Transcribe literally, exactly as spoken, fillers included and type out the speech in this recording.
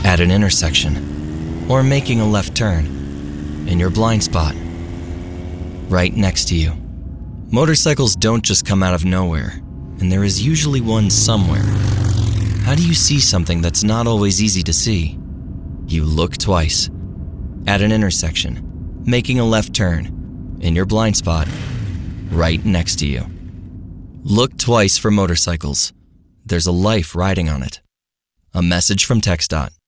at an intersection, or making a left turn, in your blind spot, right next to you. Motorcycles don't just come out of nowhere, and there is usually one somewhere. How do you see something that's not always easy to see? You look twice, at an intersection, making a left turn, in your blind spot, right next to you. Look twice for motorcycles. There's a life riding on it. A message from TxDOT.